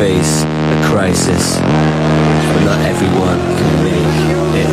face a crisis, but not everyone can make it